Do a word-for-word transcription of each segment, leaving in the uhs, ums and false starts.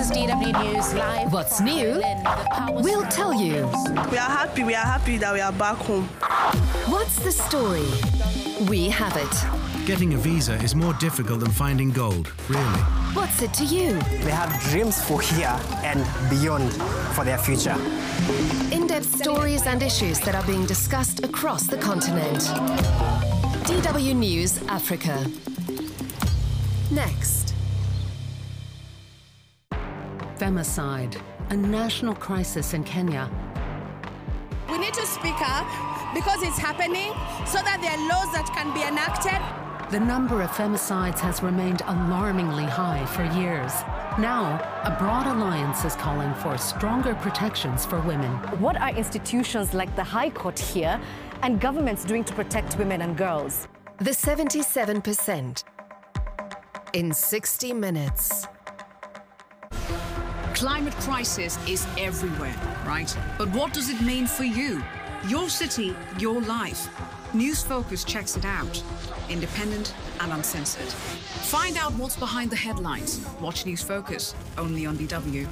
is D W News Live. What's new? We'll tell you. We are happy. We are happy that we are back home. What's the story? We have it. Getting a visa is more difficult than finding gold, really. What's it to you? They have dreams for here and beyond for their future. In-depth stories and issues that are being discussed across the continent. D W News Africa. Next. Femicide, a national crisis in Kenya. We need to speak up because it's happening so that there are laws that can be enacted. The number of femicides has remained alarmingly high for years. Now, a broad alliance is calling for stronger protections for women. What are institutions like the High Court here and governments doing to protect women and girls? The seventy-seven percent. In sixty minutes. Climate crisis is everywhere, right? But what does it mean for you? Your city, your life. News Focus checks it out. Independent and uncensored. Find out what's behind the headlines. Watch News Focus, only on D W.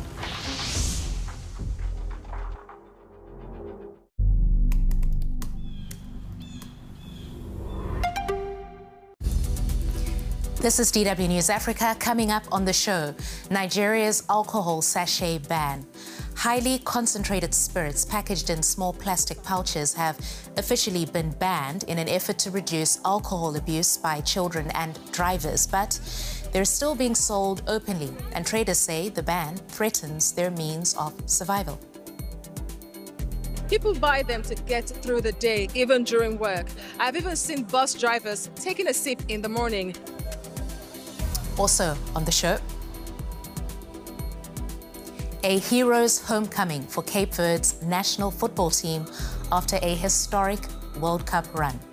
This is D W News Africa. Coming up on the show, Nigeria's alcohol sachet ban. Highly concentrated spirits packaged in small plastic pouches have officially been banned in an effort to reduce alcohol abuse by children and drivers. But they're still being sold openly, and traders say the ban threatens their means of survival. People buy them to get through the day, even during work. I've even seen bus drivers taking a sip in the morning. Also on the show, a hero's homecoming for Cape Verde's national football team after a historic World Cup run.